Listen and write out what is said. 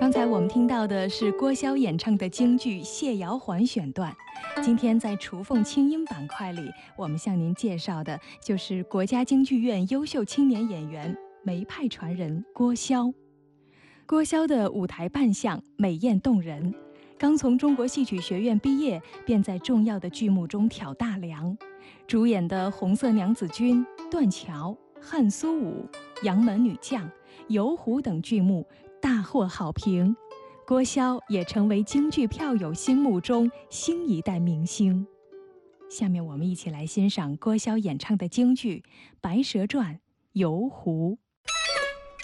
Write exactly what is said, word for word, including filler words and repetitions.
刚才我们听到的是郭霄演唱的京剧《谢瑶环》选段。今天在雏凤清音板块里，我们向您介绍的就是国家京剧院优秀青年演员梅派传人郭霄。郭霄的舞台扮相美艳动人，刚从中国戏曲学院毕业，便在重要的剧目中挑大梁，主演的《红色娘子军》《断桥》《汉苏武》《杨门女将》《游湖》等剧目大获好评，郭霄也成为京剧票友心目中新一代明星。下面我们一起来欣赏郭霄演唱的京剧《白蛇传·游湖》。